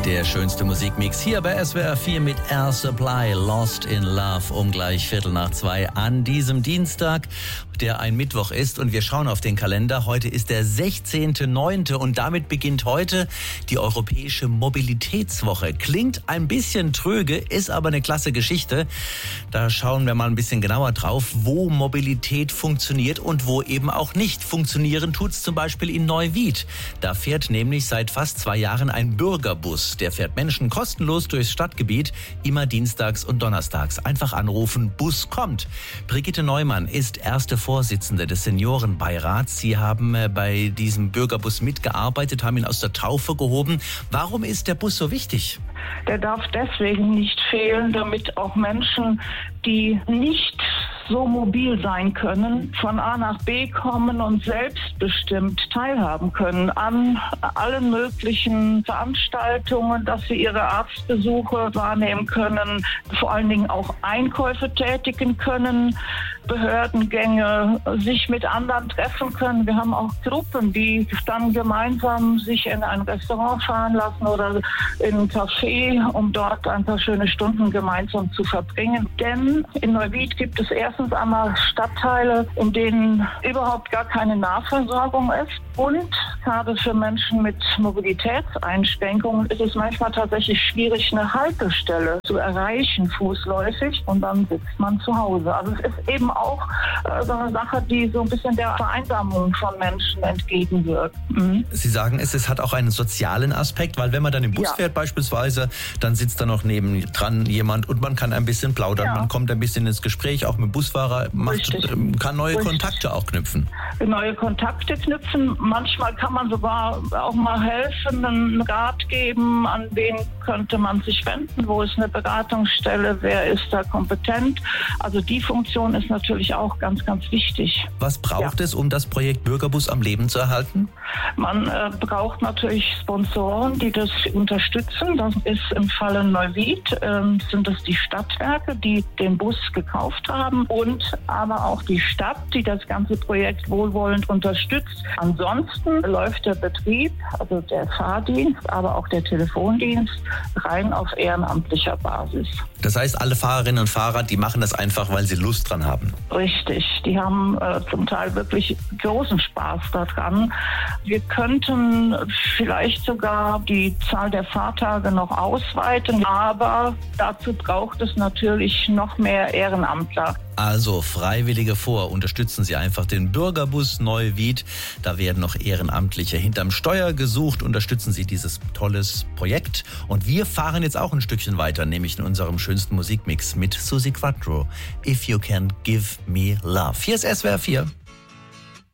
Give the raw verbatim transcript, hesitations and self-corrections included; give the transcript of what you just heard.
Der schönste Musikmix hier bei S W R vier mit Air Supply, Lost in Love, um gleich Viertel nach zwei an diesem Dienstag, der ein Mittwoch ist. Und wir schauen auf den Kalender. Heute ist der sechzehnte neunte und damit beginnt heute die Europäische Mobilitätswoche. Klingt ein bisschen tröge, ist aber eine klasse Geschichte. Da schauen wir mal ein bisschen genauer drauf, wo Mobilität funktioniert und wo eben auch nicht. Funktionieren tut's zum Beispiel in Neuwied. Da fährt nämlich seit fast zwei Jahren ein Bürgerbus. Der fährt Menschen kostenlos durchs Stadtgebiet, immer dienstags und donnerstags. Einfach anrufen, Bus kommt. Brigitte Neumann ist erste Vorsitzende des Seniorenbeirats. Sie haben bei diesem Bürgerbus mitgearbeitet, haben ihn aus der Taufe gehoben. Warum ist der Bus so wichtig? Der darf deswegen nicht fehlen, damit auch Menschen, die nicht so mobil sein können, von A nach B kommen und selbstbestimmt teilhaben können an allen möglichen Veranstaltungen, dass sie ihre Arztbesuche wahrnehmen können, vor allen Dingen auch Einkäufe tätigen können, Behördengänge, sich mit anderen treffen können. Wir haben auch Gruppen, die dann gemeinsam sich in ein Restaurant fahren lassen oder in ein Café, um dort ein paar schöne Stunden gemeinsam zu verbringen. Denn in Neuwied gibt es erstens einmal Stadtteile, in denen überhaupt gar keine Nahversorgung ist. Und gerade für Menschen mit Mobilitätseinschränkungen ist es manchmal tatsächlich schwierig, eine Haltestelle zu erreichen, fußläufig, und dann sitzt man zu Hause. Also es ist eben auch äh, so eine Sache, die so ein bisschen der Vereinsamung von Menschen entgegenwirkt. Mhm. Sie sagen es, es hat auch einen sozialen Aspekt, weil wenn man dann im Bus ja. fährt beispielsweise, dann sitzt da noch nebendran jemand und man kann ein bisschen plaudern, ja. man kommt ein bisschen ins Gespräch, auch mit dem Busfahrer, macht, kann neue Richtig. Kontakte auch knüpfen. Neue Kontakte knüpfen, manchmal kann man sogar auch mal helfen, einen Rat geben, an wen könnte man sich wenden, wo ist eine Beratungsstelle, wer ist da kompetent. Also die Funktion ist natürlich auch ganz, ganz wichtig. Was braucht ja. es, um das Projekt Bürgerbus am Leben zu erhalten? Man äh, braucht natürlich Sponsoren, die das unterstützen. Das ist im Falle Neuwied, äh, sind es die Stadtwerke, die den Bus gekauft haben, und aber auch die Stadt, die das ganze Projekt wohlwollend unterstützt. Ansonsten läuft der Betrieb, also der Fahrdienst, aber auch der Telefondienst, rein auf ehrenamtlicher Basis. Das heißt, alle Fahrerinnen und Fahrer, die machen das einfach, weil sie Lust dran haben? Richtig, die haben äh, zum Teil wirklich großen Spaß daran. Wir könnten vielleicht sogar die Zahl der Fahrtage noch ausweiten, aber dazu braucht es natürlich noch mehr Ehrenamtler. Also Freiwillige vor, unterstützen Sie einfach den Bürgerbus Neuwied. Da werden noch Ehrenamtliche hinterm Steuer gesucht. Unterstützen Sie dieses tolles Projekt. Und wir fahren jetzt auch ein Stückchen weiter, nämlich in unserem schönsten Musikmix mit Suzi Quatro. If You Can Give Me Love. Hier ist S W R vier.